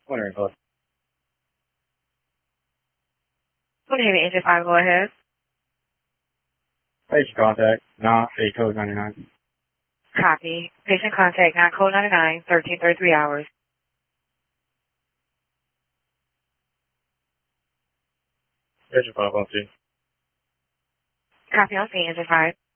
Wondering, folks. Good evening, Engine 5, go ahead. Patient contact, not a code 99. Copy. Patient contact, not code 99, 1333 hours. Patient 5 on scene. Copy on scene, Engine 5.